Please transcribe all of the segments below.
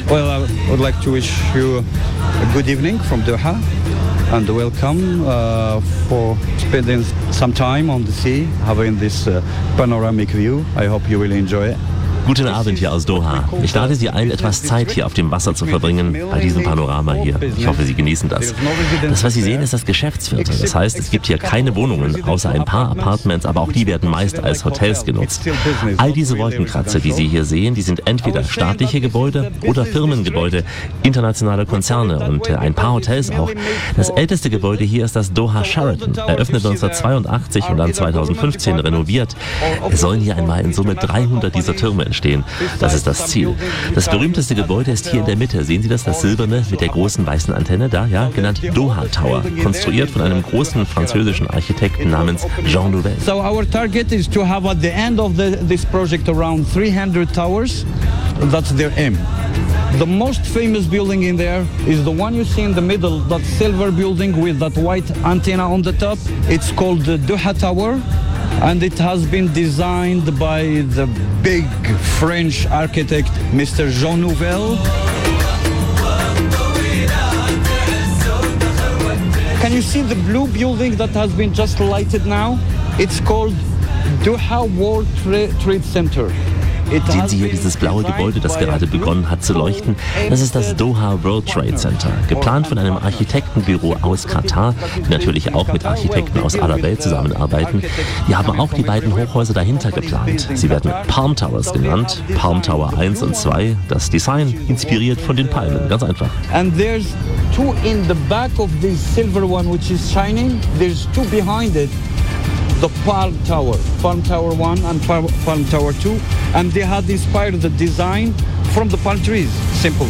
Well, I would like to wish you a good evening from Doha and welcome for spending some time on the sea, having this panoramic view. I hope you will enjoy it. Guten Abend hier aus Doha. Ich lade Sie ein, etwas Zeit hier auf dem Wasser zu verbringen, bei diesem Panorama hier. Ich hoffe, Sie genießen das. Das, was Sie sehen, ist das Geschäftsviertel. Das heißt, es gibt hier keine Wohnungen, außer ein paar Apartments, aber auch die werden meist als Hotels genutzt. All diese Wolkenkratzer, die Sie hier sehen, die sind entweder staatliche Gebäude oder Firmengebäude, internationale Konzerne und ein paar Hotels auch. Das älteste Gebäude hier ist das Doha Sheraton, eröffnet 1982 und dann 2015 renoviert. Es sollen hier einmal in Summe 300 dieser Türme entstehen. Das ist das Ziel. Das berühmteste Gebäude ist hier in der Mitte. Sehen Sie das silberne mit der großen weißen Antenne da? Ja, genannt Doha Tower. Konstruiert von einem großen französischen Architekten namens Jean Nouvel. So our target is to have at the end of this project around 300 towers. That's their aim. The most famous building in there is the one you see in the middle, that silver building with that white antenna on the top. It's called the Doha Tower. And it has been designed by the big French architect, Mr. Jean Nouvel. Can you see the blue building that has been just lighted now? It's called Doha World Trade Center. Sehen Sie hier dieses blaue Gebäude, das gerade begonnen hat zu leuchten? Das ist das Doha World Trade Center. Geplant von einem Architektenbüro aus Katar, die natürlich auch mit Architekten aus aller Welt zusammenarbeiten. Die haben auch die beiden Hochhäuser dahinter geplant. Sie werden Palm Towers genannt. Palm Tower 1 und 2. Das Design inspiriert von den Palmen, ganz einfach. And there's two in the back of this silver one which is shining. There's two behind it. The Palm Tower 1 and Palm Tower 2, and they had inspired the design from the palm trees, simple.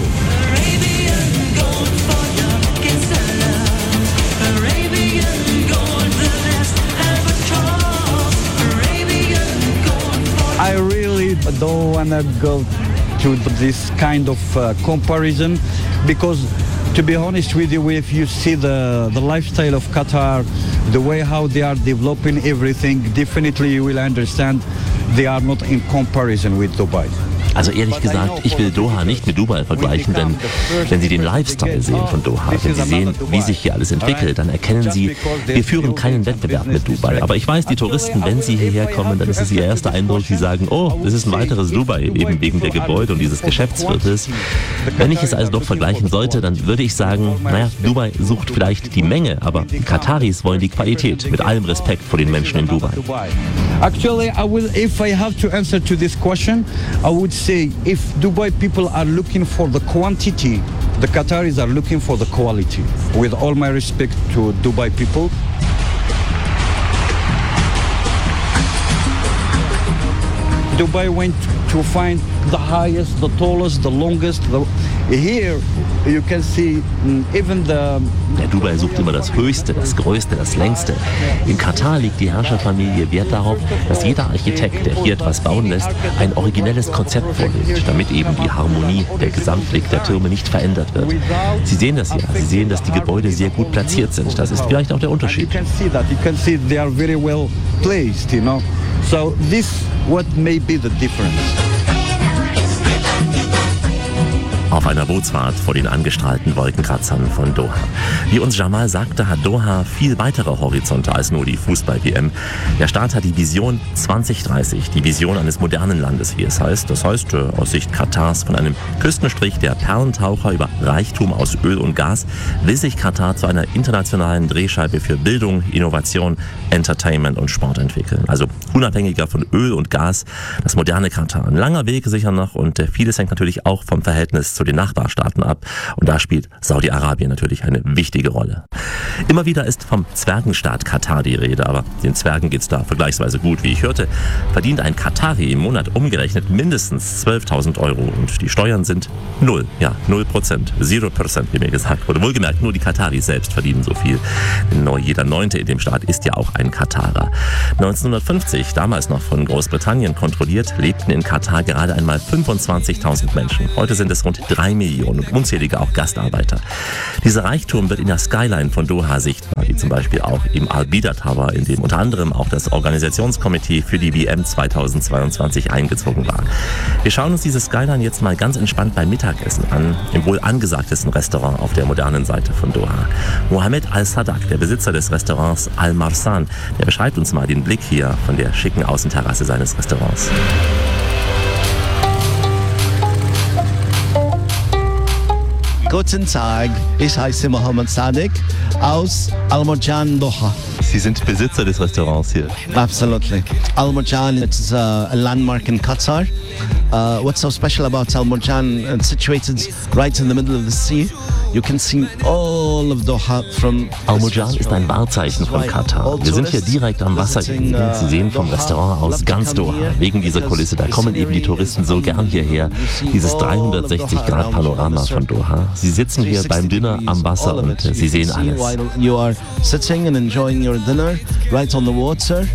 I really don't want to go to this kind of comparison because, to be honest with you, if you see the lifestyle of Qatar, the way how they are developing everything, definitely you will understand they are not in comparison with Dubai. Also ehrlich gesagt, ich will Doha nicht mit Dubai vergleichen, denn wenn Sie den Lifestyle sehen von Doha, wenn Sie sehen, wie sich hier alles entwickelt, dann erkennen Sie, wir führen keinen Wettbewerb mit Dubai. Aber ich weiß, die Touristen, wenn sie hierher kommen, dann ist es ihr erster Eindruck, die sagen, oh, das ist ein weiteres Dubai, eben wegen der Gebäude und dieses Geschäftsviertels. Wenn ich es also doch vergleichen sollte, dann würde ich sagen, naja, Dubai sucht vielleicht die Menge, aber die Kataris wollen die Qualität, mit allem Respekt vor den Menschen in Dubai. Actually, if I have to answer to this question, I would say if Dubai people are looking for the quantity, the Qataris are looking for the quality. With all my respect to Dubai people. Dubai went to find the highest, the tallest, the longest. Here you can see even the... Der Dubai sucht immer das Höchste, das Größte, das Längste. In Katar liegt die Herrscherfamilie Wert darauf, dass jeder Architekt, der hier etwas bauen lässt, ein originelles Konzept vorlegt, damit eben die Harmonie, der Gesamtblick der Türme nicht verändert wird. Sie sehen das ja, Sie sehen, dass die Gebäude sehr gut platziert sind. Das ist vielleicht auch der Unterschied. You can see they are very well placed, you know. So this what may be the difference. Auf einer Bootsfahrt vor den angestrahlten Wolkenkratzern von Doha. Wie uns Jamal sagte, hat Doha viel weitere Horizonte als nur die Fußball-WM. Der Staat hat die Vision 2030, die Vision eines modernen Landes, wie es heißt. Das heißt, aus Sicht Katars, von einem Küstenstrich der Perlentaucher über Reichtum aus Öl und Gas, will sich Katar zu einer internationalen Drehscheibe für Bildung, Innovation, Entertainment und Sport entwickeln. Also unabhängiger von Öl und Gas, das moderne Katar. Ein langer Weg sicher noch und vieles hängt natürlich auch vom Verhältnis zu den Nachbarstaaten ab. Und da spielt Saudi-Arabien natürlich eine wichtige Rolle. Immer wieder ist vom Zwergenstaat Katar die Rede, aber den Zwergen geht's da vergleichsweise gut. Wie ich hörte, verdient ein Katari im Monat umgerechnet mindestens 12.000 € und die Steuern sind 0%, 0%, wie mir gesagt wurde. Wohlgemerkt, nur die Kataris selbst verdienen so viel. Denn nur jeder Neunte in dem Staat ist ja auch ein Katarer. 1950, damals noch von Großbritannien kontrolliert, lebten in Katar gerade einmal 25.000 Menschen. Heute sind es rund 3 Millionen und unzählige auch Gastarbeiter. Dieser Reichtum wird in der Skyline von Doha sichtbar, wie zum Beispiel auch im Al-Bida Tower, in dem unter anderem auch das Organisationskomitee für die WM 2022 eingezogen war. Wir schauen uns diese Skyline jetzt mal ganz entspannt beim Mittagessen an, im wohl angesagtesten Restaurant auf der modernen Seite von Doha. Mohammed Al-Sadak, der Besitzer des Restaurants Al Marsan, der beschreibt uns mal den Blick hier von der schicken Außenterrasse seines Restaurants. Guten Tag, ich heiße Mohammed Sadak aus Al Marjan Doha. Sie sind Besitzer des Restaurants hier. Absolutely. Al Marjan is a landmark in Qatar. What's so special about Al Marjan? It's situated right in the middle of the sea. You can see all of Doha from... Al Marjan ist ein Wahrzeichen von Katar. Wir sind hier direkt am Wasser gelegen. Sie sehen vom Restaurant aus ganz Doha. Wegen dieser Kulisse, da kommen eben die Touristen so gern hierher. Dieses 360-Grad-Panorama von Doha. Sie sitzen hier beim Dinner am Wasser und Sie sehen alles. You are sitting and enjoying your dinner right on the water.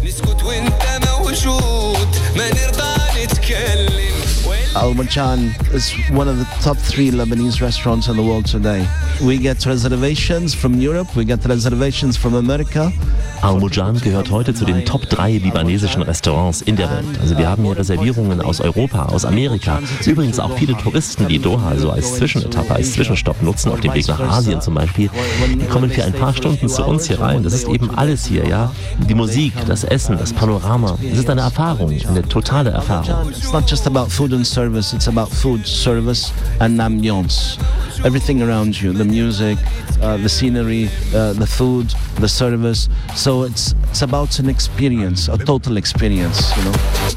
Al Marjan is one of the top 3 Lebanese restaurants in the world today. We get reservations from Europe, we get reservations from America. Al Marjan gehört heute zu den Top 3 libanesischen Restaurants in der Welt. Also wir haben hier Reservierungen aus Europa, aus Amerika. Übrigens auch viele Touristen, die Doha so als Zwischenetappe, als Zwischenstopp nutzen, auf dem Weg nach Asien zum Beispiel. Die kommen für ein paar Stunden zu uns hier rein. Das ist eben alles hier, ja. Die Musik, das Essen, das Panorama. Es ist eine Erfahrung, eine totale Erfahrung. It's not just about food and service, it's about food, service and ambiance. Everything around you, the music, the scenery, the food, the service. So it's about an experience, a total experience, you know.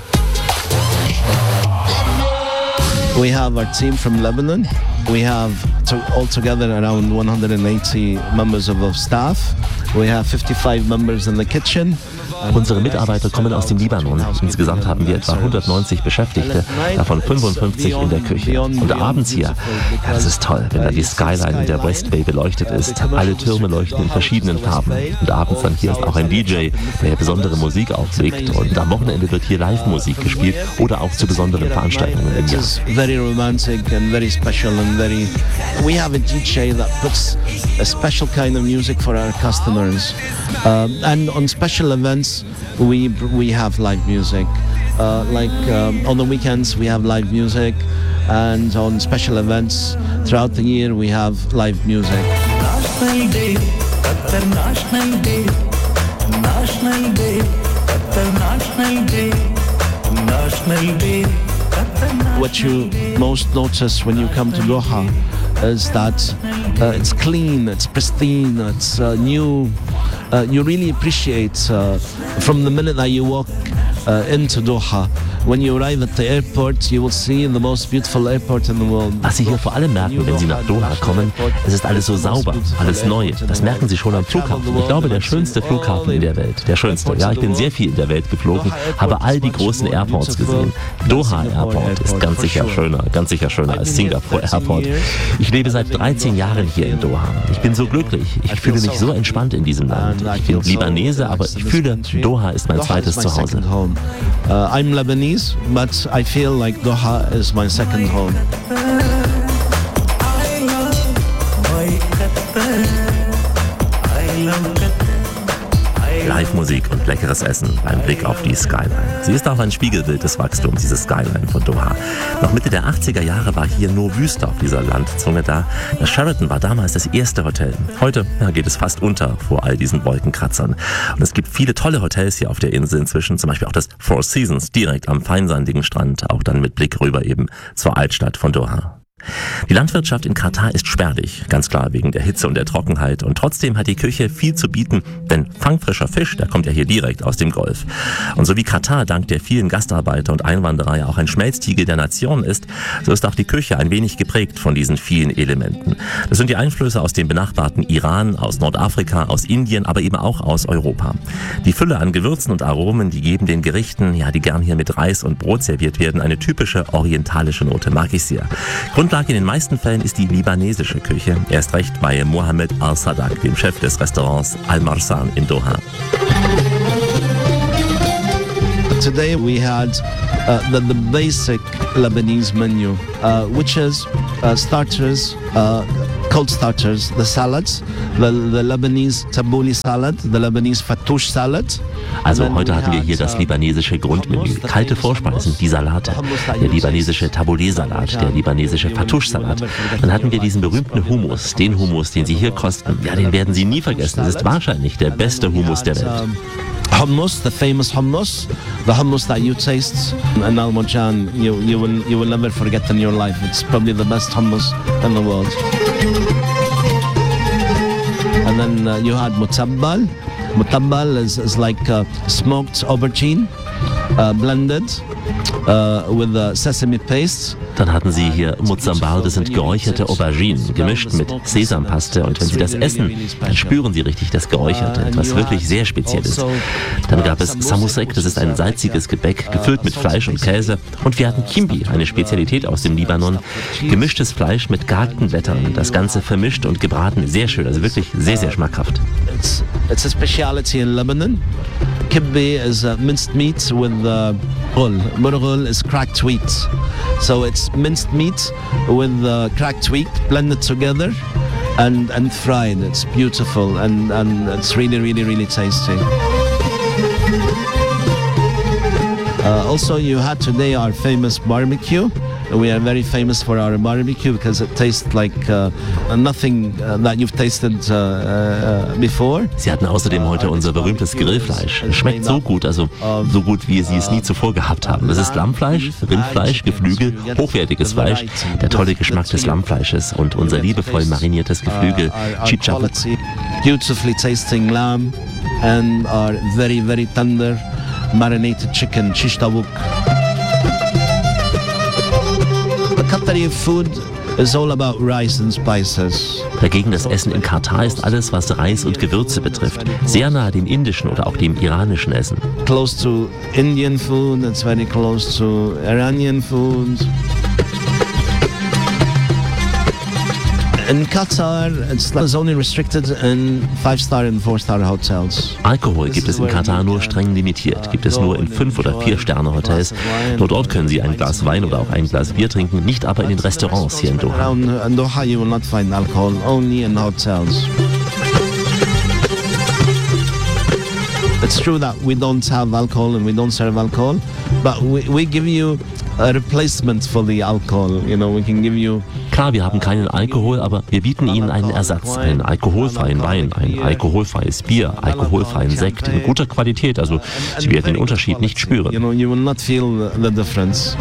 We have our team from Lebanon. We have altogether around 180 members of staff. We have 55 members in the kitchen. Unsere Mitarbeiter kommen aus dem Libanon. Insgesamt haben wir etwa 190 Beschäftigte, davon 55 in der Küche. Und abends hier, ja, das ist toll, wenn da die Skyline in der West Bay beleuchtet ist. Alle Türme leuchten in verschiedenen Farben. Und abends dann hier ist auch ein DJ, der hier besondere Musik auflegt. Und am Wochenende wird hier Live-Musik gespielt oder auch zu besonderen Veranstaltungen im Jahr. Very romantic and very special and very... We have a DJ that puts a special kind of music for our customers. And on special events, we have live music. On the weekends we have live music, and on special events throughout the year we have live music. National Day, Qatar National Day, National Day, Qatar National Day, National Day. What you most notice when you come to Doha is that it's clean, it's pristine, it's new. You really appreciate from the minute that you walk into Doha. When you arrive at the airport, you will see the most beautiful airport in the world. Was Sie hier vor allem merken, wenn Sie nach Doha kommen, es ist alles so sauber, alles neu. Das merken Sie schon am Flughafen. Ich glaube, der schönste Flughafen in der Welt. Der schönste. Ja, ich bin sehr viel in der Welt geflogen, habe all die großen Airports gesehen. Doha Airport ist ganz sicher schöner als Singapore Airport. Ich lebe seit 13 Jahren hier in Doha. Ich bin so glücklich. Ich fühle mich so entspannt in diesem Land. Ich bin Libanese, aber ich fühle, Doha ist mein zweites Zuhause. I'm Lebanese, but I feel like Doha is my second home. Live-Musik und leckeres Essen beim Blick auf die Skyline. Sie ist auch ein Spiegelbild des Wachstums, diese Skyline von Doha. Noch Mitte der 80er Jahre war hier nur Wüste auf dieser Landzunge da. Das Sheraton war damals das erste Hotel. Heute geht es fast unter vor all diesen Wolkenkratzern. Und es gibt viele tolle Hotels hier auf der Insel inzwischen, zum Beispiel auch das Four Seasons direkt am feinsandigen Strand, auch dann mit Blick rüber eben zur Altstadt von Doha. Die Landwirtschaft in Katar ist spärlich, ganz klar wegen der Hitze und der Trockenheit. Und trotzdem hat die Küche viel zu bieten, denn fangfrischer Fisch, der kommt ja hier direkt aus dem Golf. Und so wie Katar dank der vielen Gastarbeiter und Einwanderer ja auch ein Schmelztiegel der Nation ist, so ist auch die Küche ein wenig geprägt von diesen vielen Elementen. Das sind die Einflüsse aus dem benachbarten Iran, aus Nordafrika, aus Indien, aber eben auch aus Europa. Die Fülle an Gewürzen und Aromen, die geben den Gerichten, ja, die gern hier mit Reis und Brot serviert werden, eine typische orientalische Note, mag ich sehr. Grundlage in den meisten Fällen ist die libanesische Küche, erst recht bei Mohammed Al-Sadak, dem Chef des Restaurants Al Marsan in Doha. Today we had the basic Lebanese menu, which is starters, cold starters, the salads, the Lebanese tabbouleh salad, the Lebanese fattoush salad. Also heute hatten wir hier das libanesische Grundmenü, kalte Vorspeisen, die Salate, der libanesische Tabbouleh-Salat, der libanesische Fattoush-Salat. Dann hatten wir diesen berühmten Hummus, den Hummus, den Sie hier kosten. Ja, den werden Sie nie vergessen. Es ist wahrscheinlich der beste Hummus der Welt. Hummus, the famous hummus, the hummus that you taste in Al Marjan, you will never forget in your life. It's probably the best hummus in the world. And then you had mutabbal. Mutabbal is like smoked aubergine, blended with sesame paste. Dann hatten Sie hier Muzambal, das sind geräucherte Auberginen, gemischt mit Sesampaste. Und wenn Sie das essen, dann spüren Sie richtig das Geräucherte, etwas wirklich sehr Spezielles. Dann gab es Samousek, das ist ein salziges Gebäck, gefüllt mit Fleisch und Käse. Und wir hatten Kimbi, eine Spezialität aus dem Libanon, gemischtes Fleisch mit gehackten Blättern. Das Ganze vermischt und gebraten, sehr schön, also wirklich sehr, sehr schmackhaft. It's a speciality in Lebanon. Kibbi is minced meat with ghul. Murghul is cracked wheat. So it's minced meat with cracked wheat blended together and fried. It's beautiful and it's really, really, really tasty. Also, you had today our famous barbecue. We are very famous for our barbecue because it tastes like nothing that you've tasted before. Sie hatten außerdem heute unser berühmtes Grillfleisch. Es schmeckt so gut, also so gut, wie Sie es nie zuvor gehabt haben. Es ist Lammfleisch, Rindfleisch, Geflügel, hochwertiges Fleisch, der tolle Geschmack des Lammfleisches und unser liebevoll mariniertes Geflügel, Chichapuk. Beautifully tasting lamb and our very, very tender marinated chicken, shish tabouk. Qatari food is all about rice and spices. Dagegen das Essen in Katar ist alles, was Reis und Gewürze betrifft, sehr nahe dem indischen oder auch dem iranischen Essen. Close to Indian food, it's very close to Iranian food. In Qatar, it's only restricted in 5-star and 4-star hotels. Alkohol gibt es in Katar nur streng limitiert. Gibt es nur in 5- oder 4-Sterne-Hotels. Nur dort können Sie ein Glas Wein oder auch ein Glas Bier trinken, nicht aber in den Restaurants hier in Doha. In Doha you will not find alcohol, only in hotels. It's true that we don't have alcohol and we don't serve alcohol, but we give you a replacement for the alcohol. You know, we can give you. Klar, wir haben keinen Alkohol, aber wir bieten Ihnen einen Ersatz, einen alkoholfreien Wein, ein alkoholfreies Bier, alkoholfreien Sekt in guter Qualität. Also Sie werden den Unterschied nicht spüren. You know, you will not feel the difference.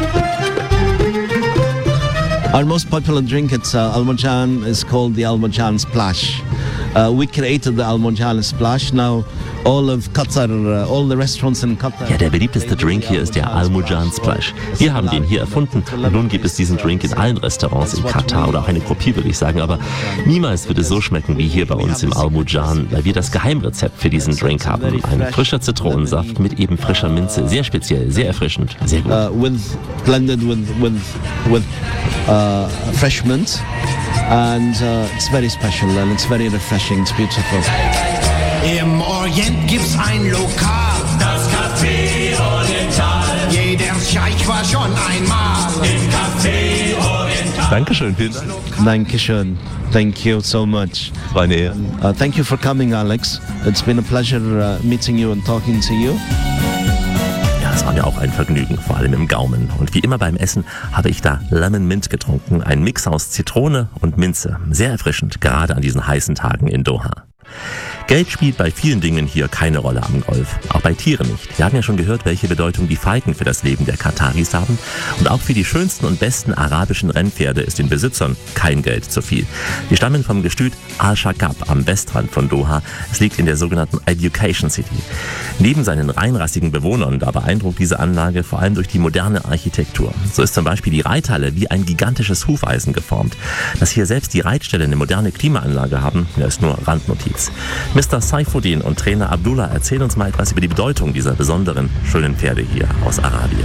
Our most popular drink at Al Marjan is called the Al Marjan Splash. We created the Al Marjan Splash. Now all of Qatar, all the restaurants in Qatar. Ja, der beliebteste Drink hier ist der Al Marjan Splash. Wir haben den hier erfunden und nun gibt es diesen Drink in allen Restaurants in Katar oder auch eine Kopie, würde ich sagen. Aber niemals wird es so schmecken wie hier bei uns im Al Marjan, weil wir das Geheimrezept für diesen Drink haben. Ein frischer Zitronensaft mit eben frischer Minze, sehr speziell, sehr erfrischend, sehr gut. Blended with fresh mint, and it's very special and it's very refreshing. It's beautiful. Im Orient gibt's ein Lokal, Das Café Oriental. jeder Scheich war schon einmal. Im Café Oriental. Dankeschön, vielen Dank. Dankeschön. Thank you so much. War eine Ehre. Thank you for coming, Alex. It's been a pleasure meeting you and talking to you. Es war mir auch ein Vergnügen, vor allem im Gaumen. Und wie immer beim Essen habe ich da Lemon Mint getrunken. Ein Mix aus Zitrone und Minze. Sehr erfrischend, gerade an diesen heißen Tagen in Doha. Geld spielt bei vielen Dingen hier keine Rolle am Golf. Auch bei Tieren nicht. Wir haben ja schon gehört, welche Bedeutung die Falken für das Leben der Kataris haben. Und auch für die schönsten und besten arabischen Rennpferde ist den Besitzern kein Geld zu viel. Die stammen vom Gestüt Al-Shaqab am Westrand von Doha. Es liegt in der sogenannten Education City. Neben seinen reinrassigen Bewohnern, da beeindruckt diese Anlage vor allem durch die moderne Architektur. So ist zum Beispiel die Reithalle wie ein gigantisches Hufeisen geformt. Dass hier selbst die Reitställe eine moderne Klimaanlage haben, ist nur Randnotiz. Mr. Saifuddin und Trainer Abdullah erzählen uns mal etwas über die Bedeutung dieser besonderen, schönen Pferde hier aus Arabien.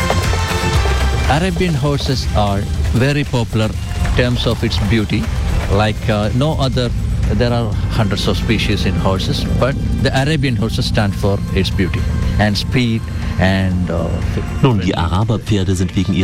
Arabian horses are very popular in terms of its beauty. like no other. There are hundreds of species in horses, but the Arabian horses stand for its beauty and speed and Nun, die Araberpferde sind wegen